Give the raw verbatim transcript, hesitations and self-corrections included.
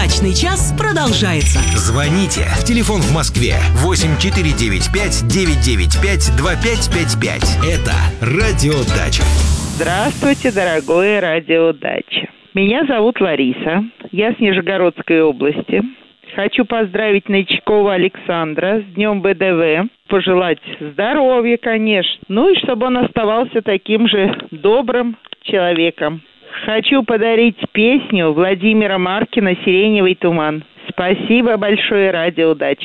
Дачный час продолжается. Звоните. Телефон в Москве восемь четыре девять пять девять девять пять два пять пять пять. Это Радио Дача. Здравствуйте, дорогое Радио Дача. Меня зовут Лариса. Я с Нижегородской области. Хочу поздравить Нычкова Александра с Днем вэ дэ вэ. Пожелать здоровья, конечно. Ну и чтобы он оставался таким же добрым человеком. Хочу подарить песню Владимира Маркина «Сиреневый туман». Спасибо большое, Радио Дача.